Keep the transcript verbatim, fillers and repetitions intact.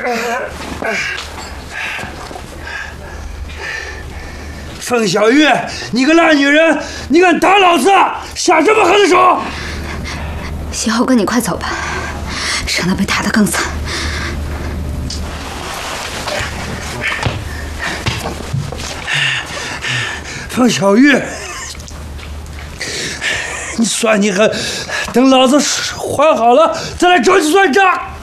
冯小雨，你个烂女人，你敢打老子，下这么狠的手！ 谢侯哥，你快走吧，省得被打得更惨。 冯小雨，你算你狠，等老子还好了再来找你算账。